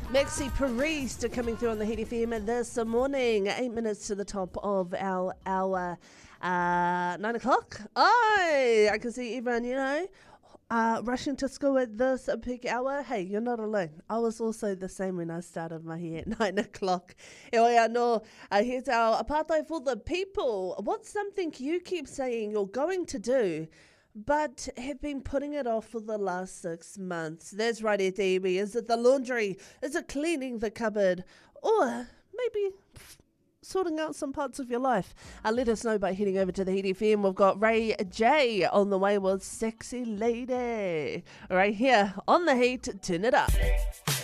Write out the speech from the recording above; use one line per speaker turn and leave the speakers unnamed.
Maxi Priest coming through on the Heat FM this morning. 8 minutes to the top of our hour. 9 o'clock. I can see everyone, rushing to school at this peak hour. Hey, you're not alone. I was also the same when I started my hair at 9 o'clock. Here's our apartheid for the people. What's something you keep saying you're going to do, but have been putting it off for the last 6 months? That's right, Etibi. Is it the laundry? Is it cleaning the cupboard? Or maybe sorting out some parts of your life? Let us know by heading over to the Heat FM. We've got Ray J on the way with Sexy Lady right here on the Heat. Turn it up.